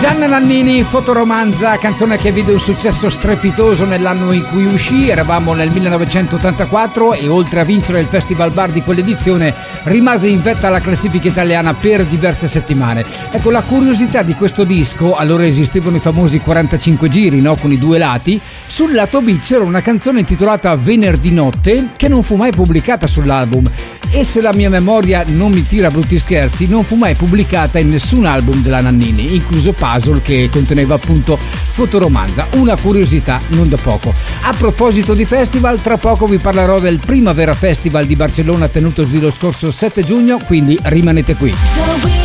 Gianna Nannini, Fotoromanza, canzone che vide un successo strepitoso nell'anno in cui uscì. Eravamo nel 1984 e oltre a vincere il Festival Bar di quell'edizione rimase in vetta alla classifica italiana per diverse settimane. Ecco, la curiosità di questo disco, allora esistevano i famosi 45 giri, no? Con i due lati. Sul lato B c'era una canzone intitolata Venerdì notte che non fu mai pubblicata sull'album e, se la mia memoria non mi tira brutti scherzi, non fu mai pubblicata in nessun album della Nannini, incluso Puzzle, che conteneva appunto Fotoromanza. Una curiosità non da poco. A proposito di festival, tra poco vi parlerò del Primavera Festival di Barcellona tenutosi lo scorso 7 giugno, quindi rimanete qui.